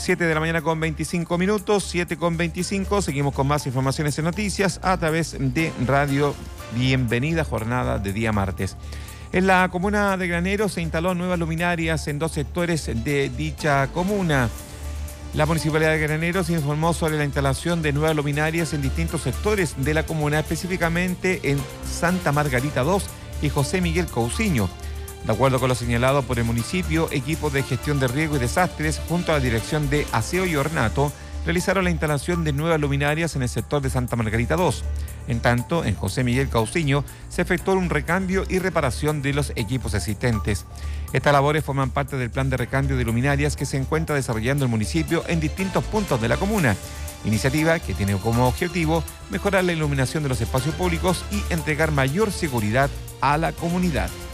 7 de la mañana con 25 minutos, 7 con 25. Seguimos con más informaciones y noticias a través de Radio Bienvenida, jornada de día martes. En la comuna de Graneros se instaló nuevas luminarias en 2 sectores de dicha comuna. La Municipalidad de Graneros informó sobre la instalación de nuevas luminarias en distintos sectores de la comuna, específicamente en Santa Margarita 2 y José Miguel Cousiño. De acuerdo con lo señalado por el municipio, equipos de gestión de riesgo y desastres, junto a la Dirección de Aseo y Ornato, realizaron la instalación de nuevas luminarias en el sector de Santa Margarita 2. En tanto, en José Miguel Cousiño se efectuó un recambio y reparación de los equipos existentes. Estas labores forman parte del plan de recambio de luminarias que se encuentra desarrollando el municipio en distintos puntos de la comuna. Iniciativa que tiene como objetivo mejorar la iluminación de los espacios públicos y entregar mayor seguridad a la comunidad.